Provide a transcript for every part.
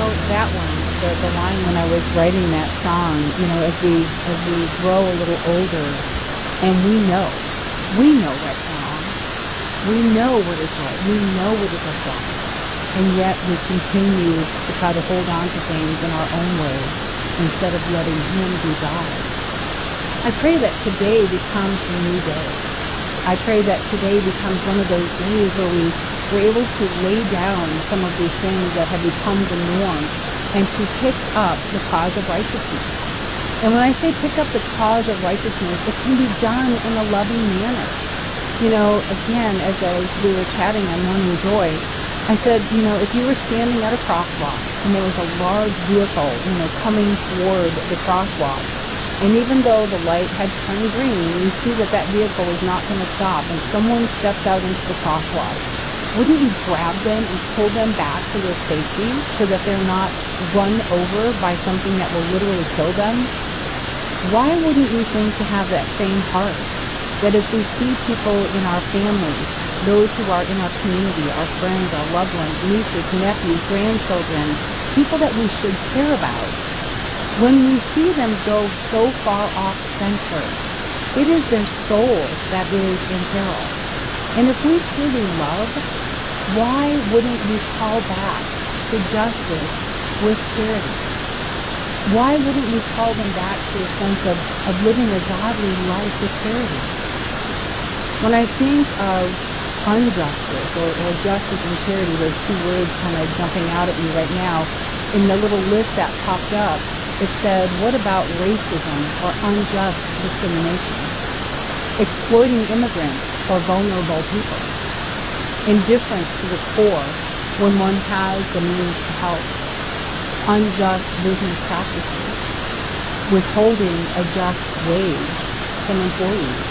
that one, the line when I was writing that song, as we grow a little older and we know right from wrong. We know what is right. We know what is of God. And yet we continue to try to hold on to things in our own way instead of letting Him be God. I pray that today becomes a new day. I pray that today becomes one of those days where we're able to lay down some of these things that have become the norm and to pick up the cause of righteousness. And when I say pick up the cause of righteousness, it can be done in a loving manner. Again, as we were chatting on Morning Joy, I said, if you were standing at a crosswalk and there was a large vehicle, coming toward the crosswalk, and even though the light had turned green, you see that that vehicle is not going to stop, and someone steps out into the crosswalk, wouldn't you grab them and pull them back to their safety so that they're not run over by something that will literally kill them? Why wouldn't we think to have that same heart? That if we see people in our families, those who are in our community, our friends, our loved ones, nieces, nephews, grandchildren, people that we should care about, when we see them go so far off center, it is their soul that is in peril. And if we truly love, why wouldn't we call back to justice with charity? Why wouldn't we call them back to a sense of living a godly life with charity? When I think of unjustice or justice and charity, those two words kind of jumping out at me right now, in the little list that popped up, it said, what about racism or unjust discrimination? Exploiting immigrants or vulnerable people? Indifference to the poor when one has the means to help? Unjust business practices? Withholding a just wage from employees?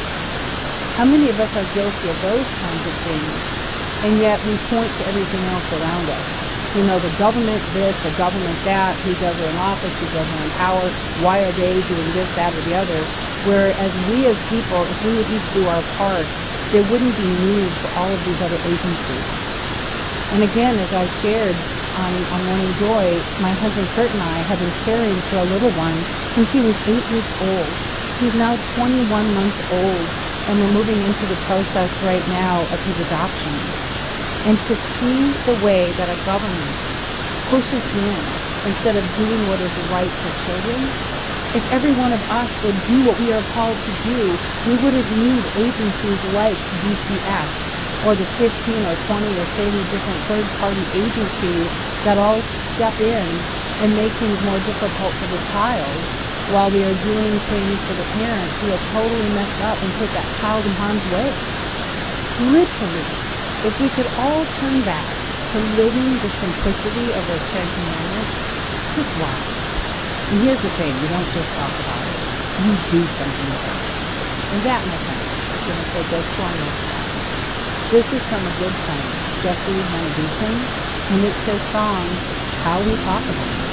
How many of us are guilty of those kinds of things, and yet we point to everything else around us? The government this, the government that, who's ever in office, who's ever in power, why are they doing this, that, or the other? Whereas we as people, if we would each do our part, there wouldn't be need for all of these other agencies. And again, as I shared on Morning Joy, my husband Kurt and I have been caring for a little one since he was 8 weeks old. He's now 21 months old, and we're moving into the process right now of his adoption. And to see the way that a government pushes in instead of doing what is right for children, if every one of us would do what we are called to do, we wouldn't need agencies like DCS or the 15 or 20 or 30 different third-party agencies that all step in and make things more difficult for the child while they are doing things for the parents who have totally messed up and put that child in harm's way. Literally, if we could all turn back to living the simplicity of those 10 commandments, just watch. And here's the thing, you don't just talk about it, you do something about it. And that, my friends, is going to take us to our next step. This is from a good friend, Jeffrey Manebusen, and it's his song, How We Talk About It.